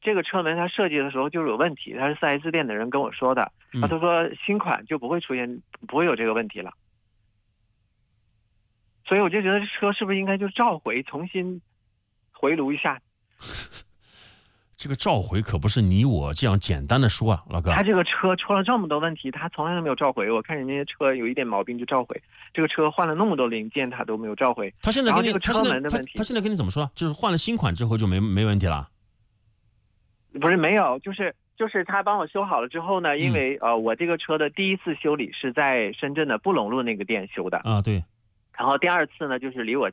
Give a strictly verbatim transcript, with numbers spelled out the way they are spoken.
这个车门它设计的时候就是有问题，他是 四 S 店的人跟我说的， 嗯他说新款就不会出现，不会有这个问题了。所以我就觉得这车是不是应该就召回，重新回炉一下？ 这个召回可不是你我这样简单的说啊，老哥。 他这个车出了这么多问题，他从来都没有召回。我看人家车有一点毛病就召回，这个车换了那么多零件，他都没有召回。 他现在跟你， 然后这个车他现在他门的问题， 他现在跟你怎么说了？就是换了新款之后就没没问题了？ 不是没有，就是就是他帮我修好了之后呢，因为、 嗯、 呃我这个车的第一次修理是在深圳的布隆路那个店修的啊，对。 然后第二次呢，就是离我